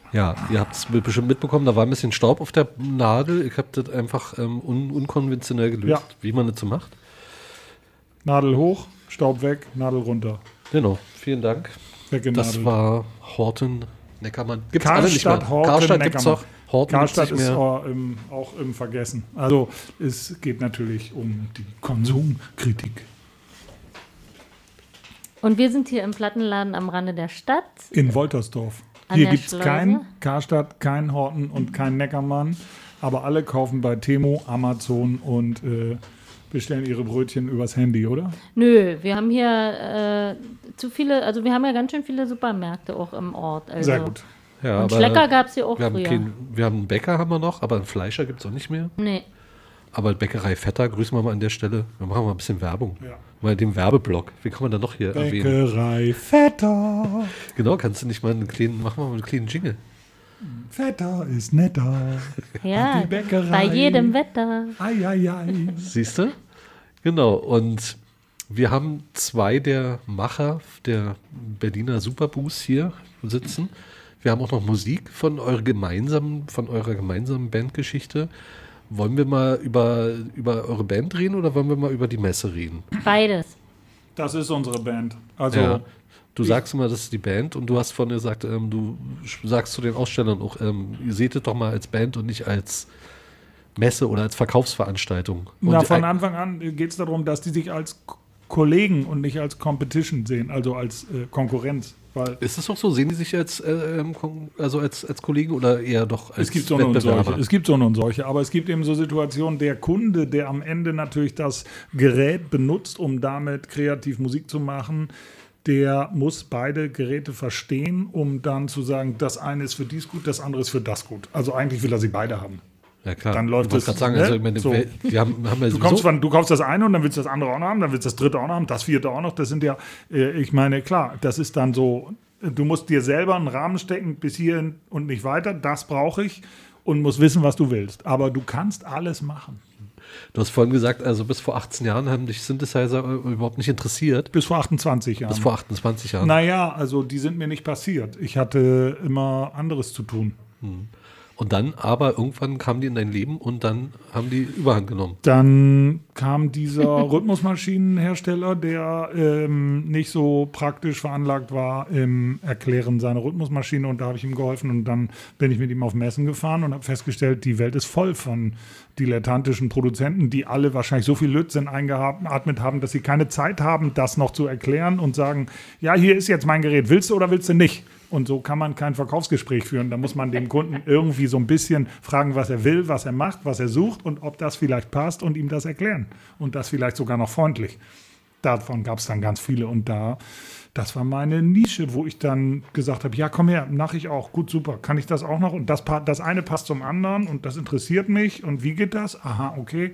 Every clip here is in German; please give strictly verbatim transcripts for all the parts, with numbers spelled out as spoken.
Ja, ihr habt es bestimmt mitbekommen, da war ein bisschen Staub auf der Nadel. Ich habe das einfach ähm, un- unkonventionell gelöst, Ja. wie man das so macht. Nadel hoch, Staub weg, Nadel runter. Genau, vielen Dank. Weggenadelt. Das war Horten Neckermann. Gibt's alle nicht mehr. Karstadt, Horten, Karstadt gibt's Neckermann. auch. Horten gibt's Karstadt nicht ist mehr. auch im, auch im Vergessen. Also es geht natürlich um die Konsumkritik. Und wir sind hier im Plattenladen am Rande der Stadt. In Woltersdorf. An Hier der gibt es Schleuse? kein Karstadt, kein Horten und kein Neckermann. Aber alle kaufen bei Temo, Amazon und äh, bestellen ihre Brötchen übers Handy, oder? Nö, wir haben hier äh, zu viele, also wir haben ja ganz schön viele Supermärkte auch im Ort. Also. Sehr gut. Ja, Und aber Schlecker gab es hier auch wir haben, früher. kein, wir haben einen Bäcker haben wir noch, aber einen Fleischer gibt es auch nicht mehr. Nee. Aber Bäckerei Vetter, grüßen wir mal an der Stelle. Wir machen mal ein bisschen Werbung. Ja. Mal den Werbeblock. Wie kann man da noch hier erwähnen? Bäckerei Vetter. Genau, kannst du nicht mal einen kleinen, machen wir mal einen kleinen Jingle. Vetter ist netter. Ja, Die Bäckerei. bei jedem Wetter. Ei, ei, ei. Siehst du? Genau, und wir haben zwei der Macher der Berliner Superboost hier sitzen. Wir haben auch noch Musik von eurer gemeinsamen, von eurer gemeinsamen Bandgeschichte. Wollen wir mal über, über eure Band reden oder wollen wir mal über die Messe reden? Beides. Das ist unsere Band. Also Ja. Du sagst immer, das ist die Band und du hast vorhin gesagt, ähm, du sagst zu den Ausstellern auch, ähm, ihr seht es doch mal als Band und nicht als Messe oder als Verkaufsveranstaltung. Und Na, von ein- Anfang an geht es darum, dass die sich als K- Kollegen und nicht als Competition sehen, also als äh, Konkurrenz. Weil Ist es auch so? Sehen die sich als, äh, ähm, Kon- also als, als Kollegen oder eher doch als es gibt so und Wettbewerber? solche. Es gibt so und solche, aber es gibt eben so Situationen, der Kunde, der am Ende natürlich das Gerät benutzt, um damit kreativ Musik zu machen, der muss beide Geräte verstehen, um dann zu sagen, das eine ist für dies gut, das andere ist für das gut. Also eigentlich will er sie beide haben. Ja, klar. Dann läuft ich wollte es, gerade sagen, ne? also, ich meine, So. wir, wir haben, haben ja Du kaufst, sowieso, von, du kaufst das eine und dann willst du das andere auch noch haben, dann willst du das dritte auch noch haben, das vierte auch noch. Das sind ja, äh, ich meine, klar, das ist dann so, du musst dir selber einen Rahmen stecken, bis hierhin und nicht weiter, das brauche ich und musst wissen, was du willst. Aber du kannst alles machen. du hast vorhin gesagt, also bis vor achtzehn Jahren haben dich Synthesizer äh, überhaupt nicht interessiert. Bis vor achtundzwanzig Jahren. Bis vor achtundzwanzig Jahren. Naja, also die sind mir nicht passiert. Ich hatte immer anderes zu tun. Und dann aber irgendwann kamen die in dein Leben und dann haben die Überhand genommen. Dann kam dieser Rhythmusmaschinenhersteller, der ähm, nicht so praktisch veranlagt war im Erklären seiner Rhythmusmaschine und da habe ich ihm geholfen und dann bin ich mit ihm auf Messen gefahren und habe festgestellt, die Welt ist voll von dilettantischen Produzenten, die alle wahrscheinlich so viel Lötzinn eingeatmet haben, dass sie keine Zeit haben, das noch zu erklären und sagen, ja, hier ist jetzt mein Gerät, willst du oder willst du nicht? Und so kann man kein Verkaufsgespräch führen. Da muss man dem Kunden irgendwie so ein bisschen fragen, was er will, was er macht, was er sucht und ob das vielleicht passt und ihm das erklären. Und das vielleicht sogar noch freundlich. Davon gab es dann ganz viele. Und da, das war meine Nische, wo ich dann gesagt habe, ja, komm her, mache ich auch. Gut, super. Kann ich das auch noch? Und das, pa- das eine passt zum anderen und das interessiert mich. Und wie geht das? Aha, okay.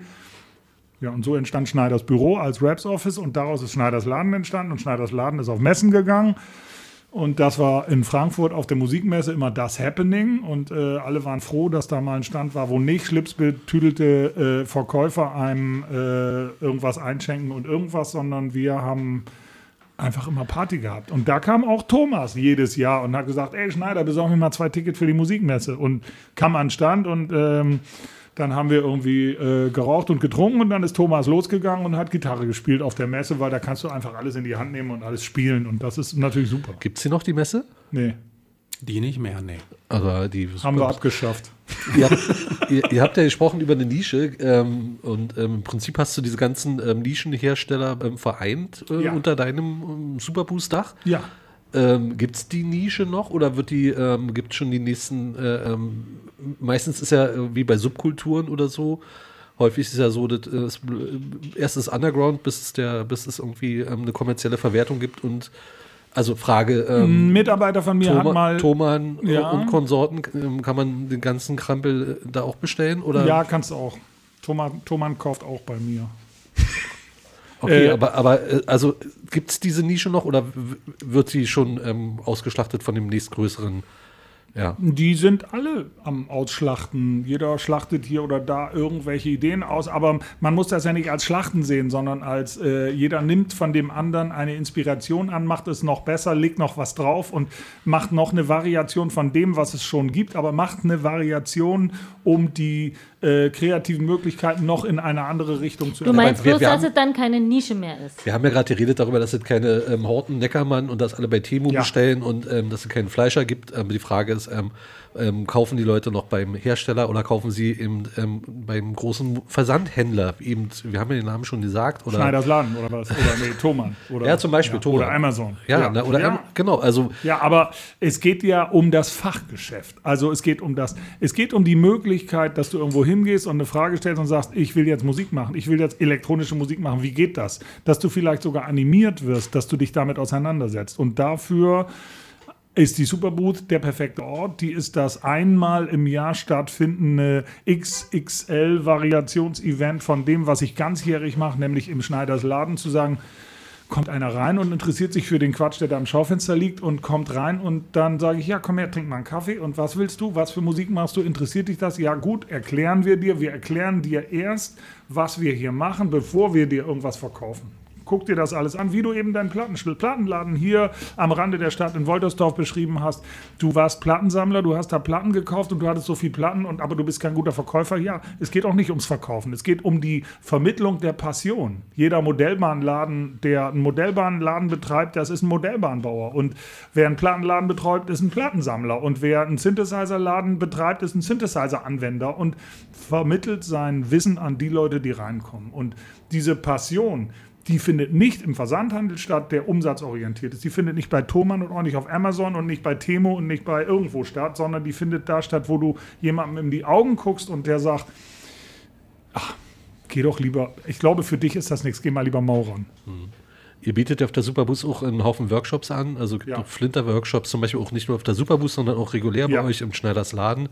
Ja, und so entstand Schneiders Büro als Raps Office und daraus ist Schneiders Laden entstanden und Schneiders Laden ist auf Messen gegangen. Und das war in Frankfurt auf der Musikmesse immer das Happening. Und äh, alle waren froh, dass da mal ein Stand war, wo nicht schlipsbetüdelte äh, Verkäufer einem äh, irgendwas einschenken und irgendwas, sondern wir haben einfach immer Party gehabt. Und da kam auch Thomas jedes Jahr und hat gesagt, ey Schneider, besorg mir mal zwei Tickets für die Musikmesse. Und kam an den Stand und ähm, dann haben wir irgendwie äh, geraucht und getrunken und dann ist Thomas losgegangen und hat Gitarre gespielt auf der Messe, weil da kannst du einfach alles in die Hand nehmen und alles spielen und das ist natürlich super. Gibt es hier noch die Messe? Nee, Die nicht mehr, nee. Also die haben wir abgeschafft. ihr, habt, ihr, ihr habt ja gesprochen über eine Nische ähm, und ähm, im Prinzip hast du diese ganzen ähm, Nischenhersteller ähm, vereint äh, Ja. unter deinem ähm, Superboost-Dach. Ja, Ähm, gibt es die Nische noch oder wird die, ähm, gibt es schon die nächsten, äh, ähm, meistens ist ja äh, wie bei Subkulturen oder so, häufig ist es ja so, dass äh, es, äh, erst ist Underground, bis es, der, bis es irgendwie ähm, eine kommerzielle Verwertung gibt und also Frage, ähm, ein Mitarbeiter von mir hat Thoma, mal... Thomann äh, Ja. und Konsorten, ähm, kann man den ganzen Krampel äh, da auch bestellen? Oder? Ja, kannst du auch. Thomas, Thomann kauft auch bei mir. Okay, Äh, aber, aber äh, also gibt es diese Nische noch oder w- wird sie schon ähm, ausgeschlachtet von dem nächstgrößeren Ja. Die sind alle am Ausschlachten. Jeder schlachtet hier oder da irgendwelche Ideen aus, aber man muss das ja nicht als Schlachten sehen, sondern als äh, jeder nimmt von dem anderen eine Inspiration an, macht es noch besser, legt noch was drauf und macht noch eine Variation von dem, was es schon gibt, aber macht eine Variation, um die äh, kreativen Möglichkeiten noch in eine andere Richtung zu Du meinst wir- bloß, wir dass haben- es dann keine Nische mehr ist. Wir haben ja gerade geredet darüber, dass es keine ähm, Horten, Neckermann und das alle bei Temu Ja. bestellen und ähm, dass es keinen Fleischer gibt. Aber die Frage ist, ähm, ähm, kaufen die Leute noch beim Hersteller oder kaufen sie eben ähm, beim großen Versandhändler? Eben, wir haben ja den Namen schon gesagt. Oder, Schneiders Laden oder was? Oder nee, Thomann. Oder, Ja, zum Beispiel Thomann. Oder Amazon. Ja, ne, oder ja. ähm, genau. Also Ja, aber es geht ja um das Fachgeschäft. Also es geht um das, es geht um die Möglichkeit, dass du irgendwo hingehst und eine Frage stellst und sagst, ich will jetzt Musik machen, ich will jetzt elektronische Musik machen, wie geht das? Dass du vielleicht sogar animiert wirst, dass du dich damit auseinandersetzt. Und dafür ist die Superbooth der perfekte Ort. Die ist das einmal im Jahr stattfindende X X L-Variationsevent von dem, was ich ganzjährig mache, nämlich im Schneiders Laden zu sagen, kommt einer rein und interessiert sich für den Quatsch, der da am Schaufenster liegt und kommt rein und dann sage ich, ja, komm her, trink mal einen Kaffee und was willst du, was für Musik machst du, interessiert dich das? Ja gut, erklären wir dir, wir erklären dir erst, was wir hier machen, bevor wir dir irgendwas verkaufen. Guck dir das alles an, wie du eben deinen Plattenspiel, Plattenladen hier am Rande der Stadt in Woltersdorf beschrieben hast. Du warst Plattensammler, du hast da Platten gekauft und du hattest so viel Platten, und, aber du bist kein guter Verkäufer. Ja, es geht auch nicht ums Verkaufen, es geht um die Vermittlung der Passion. Jeder Modellbahnladen, der einen Modellbahnladen betreibt, das ist ein Modellbahnbauer. Und wer einen Plattenladen betreibt, ist ein Plattensammler. Und wer einen Synthesizer-Laden betreibt, ist ein Synthesizer-Anwender und vermittelt sein Wissen an die Leute, die reinkommen. Und diese Passion, die findet nicht im Versandhandel statt, der umsatzorientiert ist. Die findet nicht bei Thomann und auch nicht auf Amazon und nicht bei Temu und nicht bei irgendwo statt, sondern die findet da statt, wo du jemandem in die Augen guckst und der sagt, ach, geh doch lieber, ich glaube, für dich ist das nichts, geh mal lieber maurern. ihr bietet ja auf der Superbus auch einen Haufen Workshops an. Also gibt Ja. auch Flinter-Workshops, zum Beispiel auch nicht nur auf der Superbus, sondern auch regulär Ja. bei euch im Schneiders Laden.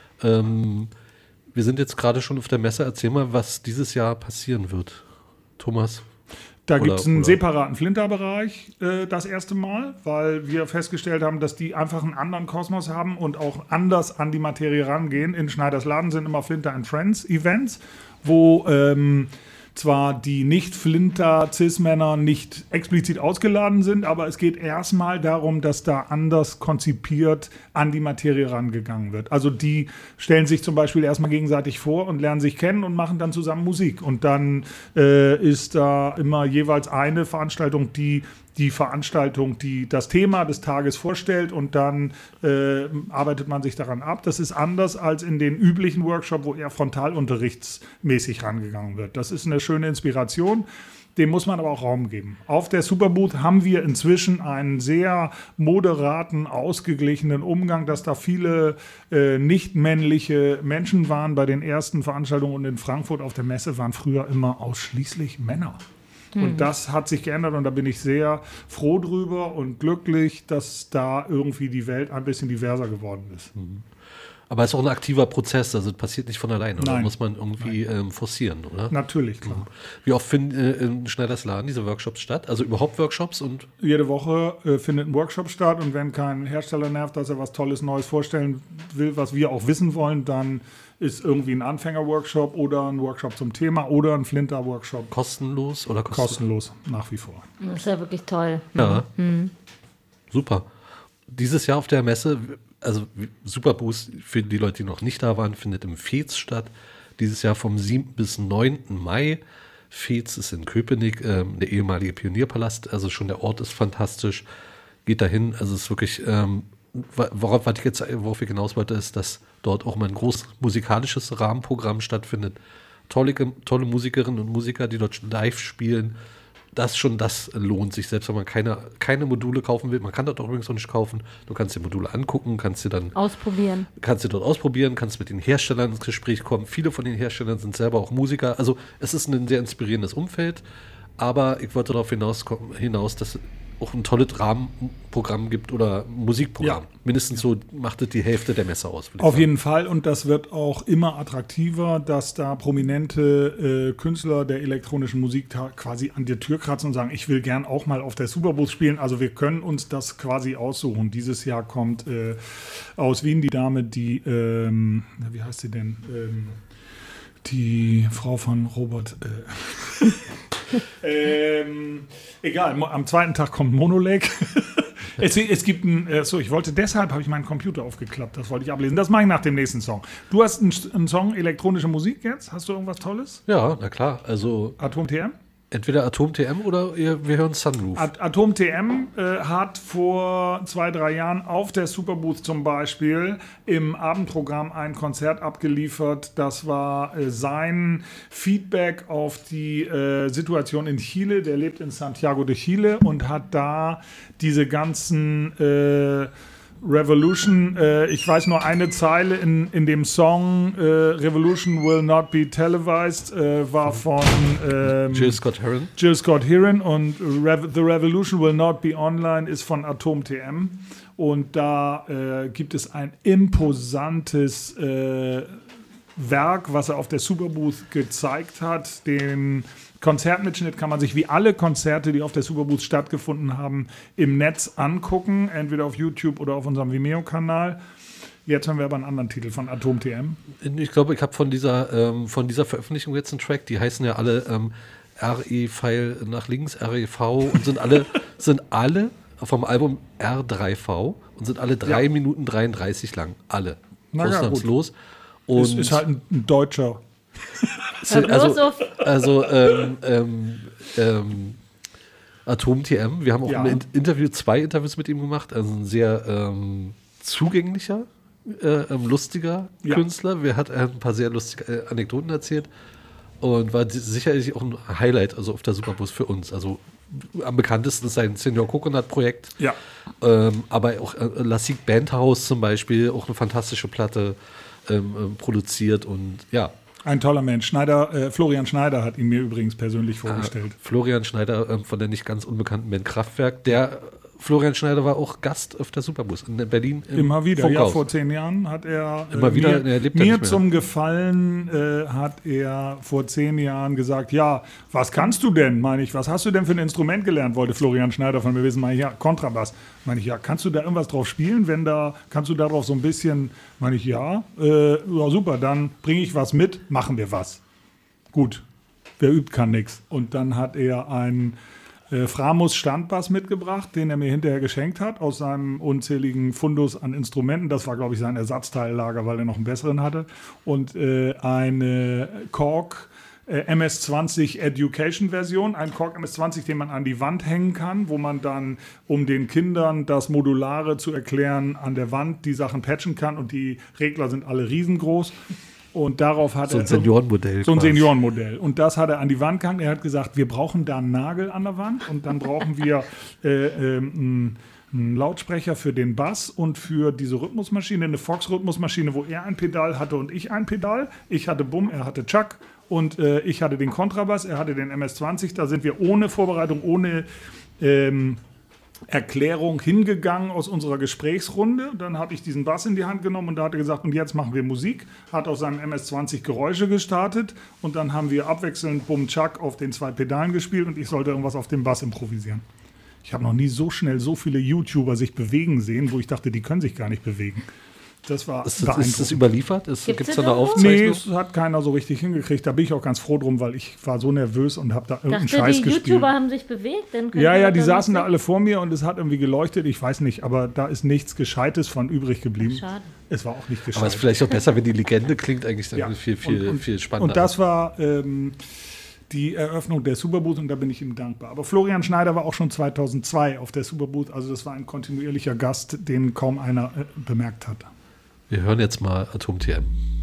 Ähm, wir sind jetzt gerade schon auf der Messe. Erzähl mal, was dieses Jahr passieren wird. Thomas? Da Oder- gibt es einen oder- separaten Flinter-Bereich äh, das erste Mal, weil wir festgestellt haben, dass die einfach einen anderen Kosmos haben und auch anders an die Materie rangehen. In Schneiders Laden sind immer Flinter and Friends Events, wo ähm, zwar die Nicht-Flinter-Cis-Männer nicht explizit ausgeladen sind, aber es geht erstmal darum, dass da anders konzipiert an die Materie rangegangen wird. Also die stellen sich zum Beispiel erstmal gegenseitig vor und lernen sich kennen und machen dann zusammen Musik. Und dann äh, ist da immer jeweils eine Veranstaltung, die die Veranstaltung, die das Thema des Tages vorstellt, und dann äh, arbeitet man sich daran ab. Das ist anders als in den üblichen Workshops, wo eher frontalunterrichtsmäßig rangegangen wird. Das ist eine schöne Inspiration. Dem muss man aber auch Raum geben. Auf der Superbooth haben wir inzwischen einen sehr moderaten, ausgeglichenen Umgang, dass da viele äh, nicht männliche Menschen waren. Bei den ersten Veranstaltungen und in Frankfurt auf der Messe waren früher immer ausschließlich Männer. Und das hat sich geändert und da bin ich sehr froh drüber und glücklich, dass da irgendwie die Welt ein bisschen diverser geworden ist. Aber es ist auch ein aktiver Prozess, also es passiert nicht von allein, oder? Nein. Muss man irgendwie ähm, forcieren, oder? Natürlich, klar. Wie oft finden äh, in Schneiders Laden diese Workshops statt? Also überhaupt Workshops und Jede Woche äh, findet ein Workshop statt, und wenn kein Hersteller nervt, dass er was Tolles Neues vorstellen will, was wir auch wissen wollen, dann ist irgendwie ein Anfänger-Workshop oder ein Workshop zum Thema oder ein Flinter-Workshop kostenlos oder kosten- kostenlos nach wie vor. Das ist ja wirklich toll. Ja. Super. Dieses Jahr auf der Messe, also Superboost für die Leute, die noch nicht da waren, findet im Fez statt. Dieses Jahr vom siebten bis neunten Mai. Fez ist in Köpenick, ähm, der ehemalige Pionierpalast. Also schon der Ort ist fantastisch. Geht dahin. Also es ist wirklich, ähm, worauf, was ich jetzt, worauf ich hinaus wollte, ist, dass dort auch mal ein großes musikalisches Rahmenprogramm stattfindet. Tolle, tolle Musikerinnen und Musiker, die dort live spielen. Das schon, das lohnt sich, selbst wenn man keine, keine Module kaufen will. Man kann dort auch übrigens noch nicht kaufen. Du kannst dir Module angucken, kannst dir dann Ausprobieren. kannst du dort ausprobieren, kannst mit den Herstellern ins Gespräch kommen. Viele von den Herstellern sind selber auch Musiker. Also es ist ein sehr inspirierendes Umfeld. Aber ich wollte darauf hinaus, hinaus dass es auch ein tolles Rahmenprogramm gibt oder Musikprogramm. Ja. mindestens so macht es die Hälfte der Messe aus. Auf jeden Fall, und das wird auch immer attraktiver, dass da prominente äh, Künstler der elektronischen Musik ta- quasi an der Tür kratzen und sagen, ich will gern auch mal auf der Superbooth spielen. Also wir können uns das quasi aussuchen. Dieses Jahr kommt äh, aus Wien die Dame, die, ähm, wie heißt sie denn? Ähm, die Frau von Robert. Äh, ähm, egal, mo- am zweiten Tag kommt Monolake. Es, es gibt ein, äh, so, ich wollte, deshalb habe ich meinen Computer aufgeklappt, das wollte ich ablesen. Das mache ich nach dem nächsten Song. Du hast einen, einen Song elektronische Musik jetzt? Hast du irgendwas Tolles? Ja, na klar. Also Atom T M? entweder Atom T M oder ihr, wir hören Sunroof. At- Atom T M äh, hat vor zwei, drei Jahren auf der Superbooth zum Beispiel im Abendprogramm ein Konzert abgeliefert. Das war äh, sein Feedback auf die äh, Situation in Chile. Der lebt in Santiago de Chile und hat da diese ganzen äh, Revolution, äh, ich weiß nur eine Zeile in, in dem Song äh, Revolution will not be televised, äh, war von ähm, Jill Scott Heron. Jill Scott Heron, und Rev- The Revolution Will Not Be Online ist von Atom T M. Und da äh, gibt es ein imposantes äh, Werk, was er auf der Superbooth gezeigt hat. Den Konzertmitschnitt kann man sich wie alle Konzerte, die auf der Superbooth stattgefunden haben, im Netz angucken, entweder auf YouTube oder auf unserem Vimeo-Kanal. Jetzt haben wir aber einen anderen Titel von Atom T M. Ich glaube, ich habe von dieser, ähm, von dieser Veröffentlichung jetzt einen Track, die heißen ja alle ähm, R E-Pfeil nach links, R E V und sind alle, sind alle vom Album R drei V und sind alle drei Ja. Minuten dreiunddreißig lang. Alle. Na ja, Ausnahmslos. Und Ist, ist halt ein, ein Deutscher. sind, Hör bloß also, auf. also ähm, ähm, ähm, Atom T M, wir haben auch Ja. ein In- Interview, zwei Interviews mit ihm gemacht, also ein sehr ähm, zugänglicher, äh, ähm, lustiger Ja. Künstler. Wir hat ein paar sehr lustige äh, Anekdoten erzählt und war si- sicherlich auch ein Highlight, also auf der Superbus für uns. Also am bekanntesten ist sein Senior Coconut Projekt, Ja. ähm, aber auch äh, Lassig Bandhaus zum Beispiel, auch eine fantastische Platte ähm, ähm, produziert und ja. Ein toller Mensch. Schneider, äh, Florian Schneider hat ihn mir übrigens persönlich vorgestellt. Florian Schneider ähm, von der nicht ganz unbekannten Band Kraftwerk. Der Florian Schneider war auch Gast auf der Superbus in Berlin. Im Immer wieder, ja, Funkhaus. vor zehn Jahren hat er äh, Immer wieder, mir, er lebt ja mir nicht mehr. zum Gefallen äh, hat er vor zehn Jahren gesagt, ja, was kannst du denn, meine ich, was hast du denn für ein Instrument gelernt, wollte Florian Schneider von mir wissen, meine ich, ja, Kontrabass, meine ich, ja, kannst du da irgendwas drauf spielen, wenn da, kannst du darauf so ein bisschen, meine ich, ja, äh, ja, super, dann bringe ich was mit, machen wir was. Gut, wer übt, kann nix. Und dann hat er einen äh, Framus Standbass mitgebracht, den er mir hinterher geschenkt hat, aus seinem unzähligen Fundus an Instrumenten. Das war, glaube ich, sein Ersatzteillager, weil er noch einen besseren hatte. Und äh, eine Korg äh, M S zwanzig Education Version, ein Korg M S zwanzig, den man an die Wand hängen kann, wo man dann, um den Kindern das Modulare zu erklären, an der Wand die Sachen patchen kann. Und die Regler sind alle riesengroß. Und darauf hat So ein er Seniorenmodell. so ein quasi. Seniorenmodell. Und das hat er an die Wand gehangen. Er hat gesagt, wir brauchen da einen Nagel an der Wand und dann brauchen wir äh, ähm, einen, einen Lautsprecher für den Bass und für diese Rhythmusmaschine, eine Fox-Rhythmusmaschine, wo er ein Pedal hatte und ich ein Pedal. Ich hatte Bumm, er hatte Chuck und äh, ich hatte den Kontrabass, er hatte den M S zwanzig. Da sind wir ohne Vorbereitung, ohne ähm, Erklärung hingegangen aus unserer Gesprächsrunde. Dann habe ich diesen Bass in die Hand genommen und da hat er gesagt, und jetzt machen wir Musik. Hat auf seinem M S zwanzig Geräusche gestartet und dann haben wir abwechselnd Bum Chuck auf den zwei Pedalen gespielt und ich sollte irgendwas auf dem Bass improvisieren. Ich habe noch nie so schnell so viele YouTuber sich bewegen sehen, wo ich dachte, die können sich gar nicht bewegen. Das war Ist das, ist das überliefert? Gibt Gibt's es da das eine irgendwo? Aufzeichnung? Nee, es hat keiner so richtig hingekriegt. Da bin ich auch ganz froh drum, weil ich war so nervös und habe da irgendeinen Dachte, Scheiß die gespielt. YouTuber haben sich bewegt. Dann könnt Ja, ihr ja, das die dann saßen da sehen. alle vor mir und es hat irgendwie geleuchtet. Ich weiß nicht, aber da ist nichts Gescheites von übrig geblieben. Schade. Es war auch nicht gescheit. Aber es ist vielleicht auch besser, wenn die Legende klingt, eigentlich dann Ja. viel, viel, und, und, viel spannender. Und das war ähm, die Eröffnung der Superbooth und da bin ich ihm dankbar. Aber Florian Schneider war auch schon zweitausendzwei auf der Superbooth. Also das war ein kontinuierlicher Gast, den kaum einer äh, bemerkt hat. Wir hören jetzt mal Atom T M.